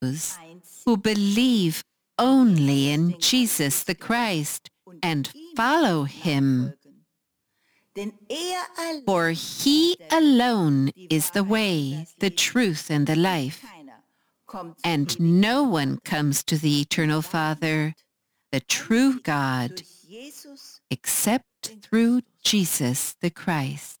those who believe only in Jesus the Christ and follow him. For he alone is the way, the truth, and the life, and no one comes to the eternal Father, the true God, except through Jesus the Christ.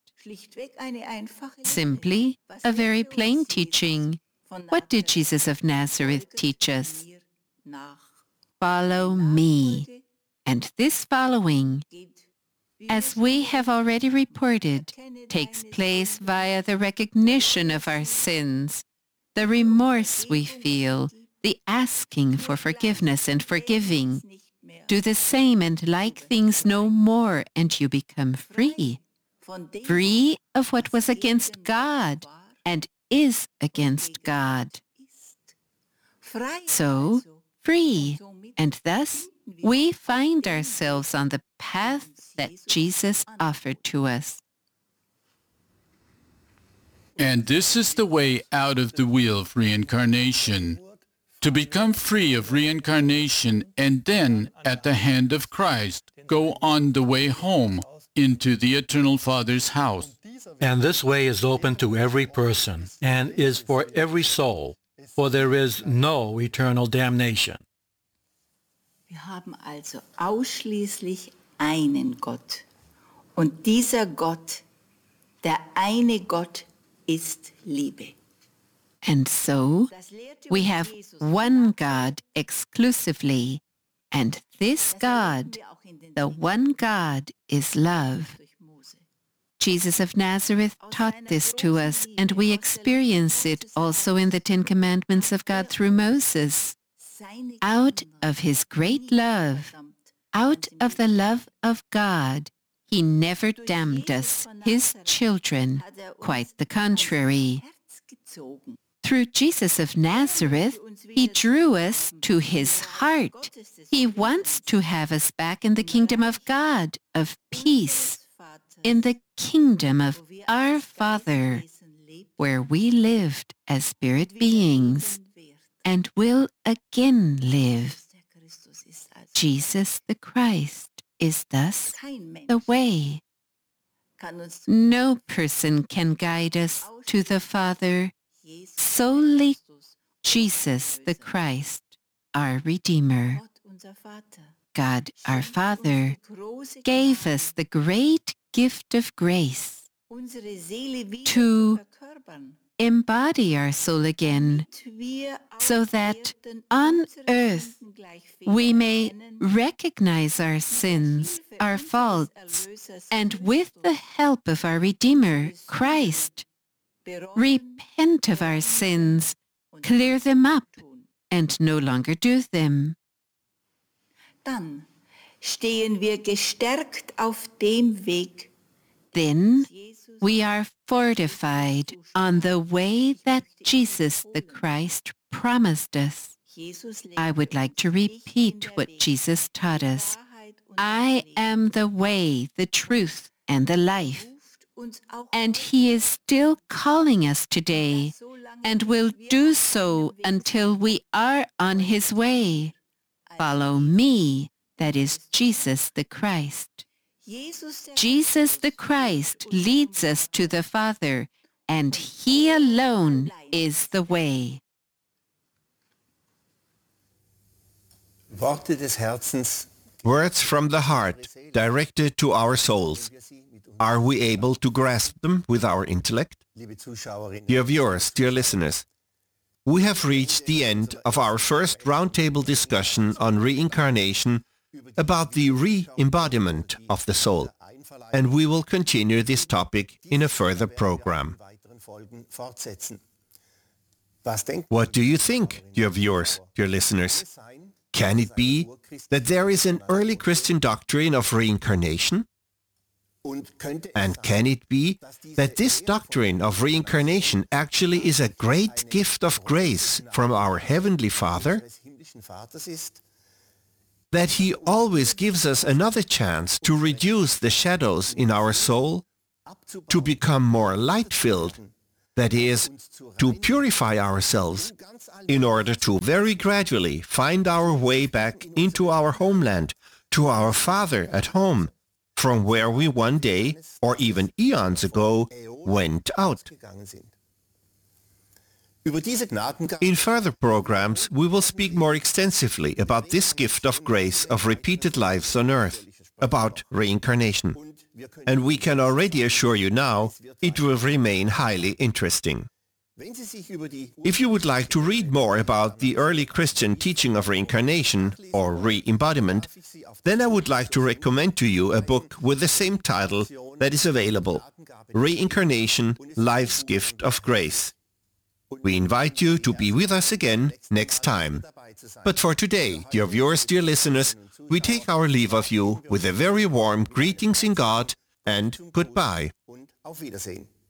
Simply, a very plain teaching. What did Jesus of Nazareth teach us? Follow me. And this following, as we have already reported, takes place via the recognition of our sins, the remorse we feel, the asking for forgiveness and forgiving. Do the same and like things no more, and you become free. Free of what was against God and is against God. So, free, and thus we find ourselves on the path that Jesus offered to us. And this is the way out of the wheel of reincarnation. To become free of reincarnation and then, at the hand of Christ, go on the way home into the Eternal Father's house. And this way is open to every person and is for every soul, for there is no eternal damnation. Wir haben also ausschließlich einen Gott. Und dieser Gott, der eine Gott, ist Liebe. And so, we have one God exclusively, and this God, the one God, is love. Jesus of Nazareth taught this to us, and we experience it also in the Ten Commandments of God through Moses. Out of his great love, out of the love of God, he never damned us, his children, quite the contrary. Through Jesus of Nazareth, he drew us to his heart. He wants to have us back in the kingdom of God, of peace, in the kingdom of our Father, where we lived as spirit beings and will again live. Jesus the Christ is thus the way. No person can guide us to the Father, solely Jesus the Christ, our Redeemer. God, our Father, gave us the great gift of grace to embody our soul again, so that on earth we may recognize our sins, our faults, and with the help of our Redeemer, Christ, repent of our sins, clear them up, and no longer do them. Dann stehen wir gestärkt auf dem Weg. Then we are fortified on the way that Jesus the Christ promised us. I would like to repeat what Jesus taught us. I am the way, the truth, and the life. And he is still calling us today, and will do so until we are on his way. Follow me, that is Jesus the Christ. Jesus the Christ leads us to the Father, and he alone is the way. Worte des Herzens. Words from the heart, directed to our souls. Are we able to grasp them with our intellect? Dear viewers, dear listeners, we have reached the end of our first roundtable discussion on reincarnation about the re-embodiment of the soul, and we will continue this topic in a further program. What do you think, dear viewers, dear listeners? Can it be that there is an early Christian doctrine of reincarnation? And can it be that this doctrine of reincarnation actually is a great gift of grace from our Heavenly Father? That He always gives us another chance to reduce the shadows in our soul, to become more light-filled, That is, to purify ourselves in order to very gradually find our way back into our homeland, to our Father at home, from where we one day, or even eons ago, went out. In further programs, we will speak more extensively about this gift of grace of repeated lives on earth, about reincarnation. And we can already assure you now, it will remain highly interesting. If you would like to read more about the early Christian teaching of reincarnation, or re-embodiment, then I would like to recommend to you a book with the same title that is available, Reincarnation, Life's Gift of Grace. We invite you to be with us again next time. But for today, dear viewers, dear listeners, we take our leave of you with a very warm greetings in God and goodbye. Und auf Wiedersehen.